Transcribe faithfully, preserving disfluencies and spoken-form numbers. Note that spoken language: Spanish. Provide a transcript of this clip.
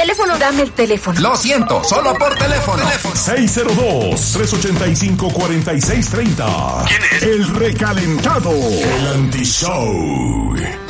teléfono. Dame el teléfono. Lo siento, solo por teléfono. seis cero dos, tres ocho cinco, cuatro seis tres cero. ¿Quién es? El recalentado. El anti-show.